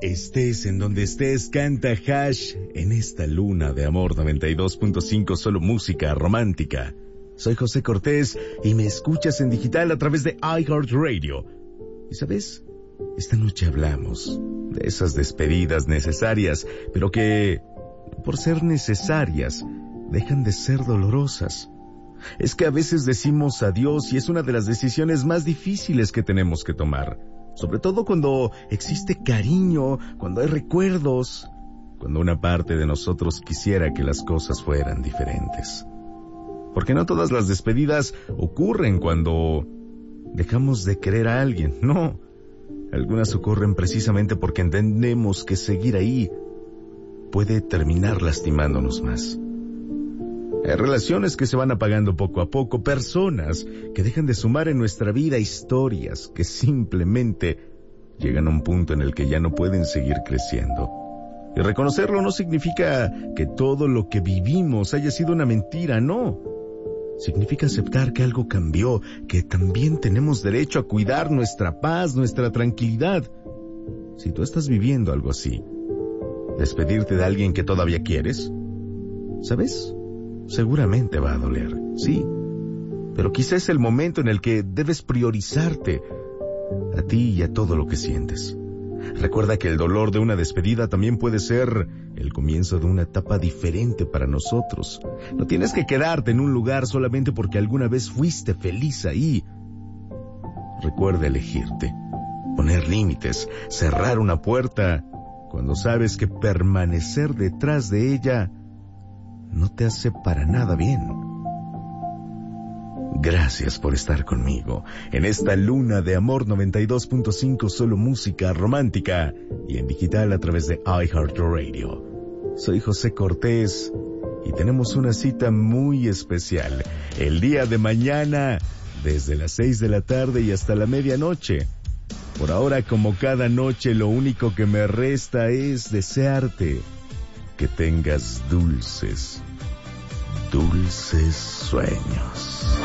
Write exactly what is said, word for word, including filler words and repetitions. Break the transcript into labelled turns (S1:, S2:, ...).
S1: Estés en donde estés, canta Hash en esta luna de amor noventa y dos punto cinco, solo música romántica. Soy José Cortés y me escuchas en digital a través de iHeartRadio. Y sabes, esta noche hablamos de esas despedidas necesarias, pero que, por ser necesarias, dejan de ser dolorosas. Es que a veces decimos adiós y es una de las decisiones más difíciles que tenemos que tomar. Sobre todo cuando existe cariño, cuando hay recuerdos, cuando una parte de nosotros quisiera que las cosas fueran diferentes. Porque no todas las despedidas ocurren cuando dejamos de querer a alguien, no. Algunas ocurren precisamente porque entendemos que seguir ahí puede terminar lastimándonos más. Hay relaciones que se van apagando poco a poco, personas que dejan de sumar en nuestra vida, historias que simplemente llegan a un punto en el que ya no pueden seguir creciendo. Y reconocerlo no significa que todo lo que vivimos haya sido una mentira, no. Significa aceptar que algo cambió, que también tenemos derecho a cuidar nuestra paz, nuestra tranquilidad. Si tú estás viviendo algo así, despedirte de alguien que todavía quieres, ¿sabes? Seguramente va a doler, sí, pero quizás es el momento en el que debes priorizarte a ti y a todo lo que sientes. Recuerda que el dolor de una despedida también puede ser el comienzo de una etapa diferente para nosotros. No tienes que quedarte en un lugar solamente porque alguna vez fuiste feliz ahí. Recuerda elegirte, poner límites, cerrar una puerta cuando sabes que permanecer detrás de ella no te hace para nada bien. Gracias por estar conmigo en esta luna de amor noventa y dos punto cinco, solo música romántica y en digital a través de iHeartRadio. Soy José Cortés y tenemos una cita muy especial el día de mañana desde las seis de la tarde y hasta la medianoche. Por ahora, como cada noche, lo único que me resta es desearte que tengas dulces, dulces sueños.